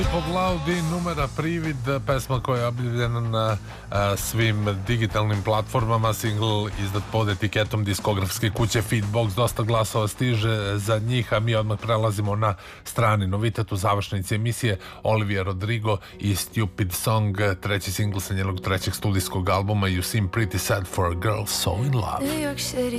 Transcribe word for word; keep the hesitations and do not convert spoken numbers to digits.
Pod Laudi numera Privid, pesma koja je objavljena na a, svim digitalnim platformama, single izdat pod etiketom diskografske kuće Feedbox. Dosta glasova stiže za njih, a mi odmah prelazimo na strani novitet u završnici emisije. Olivia Rodrigo i Stupid Song, treći single sa njenog trećeg studijskog albuma You Seem Pretty Sad for a Girl So in Love. New York City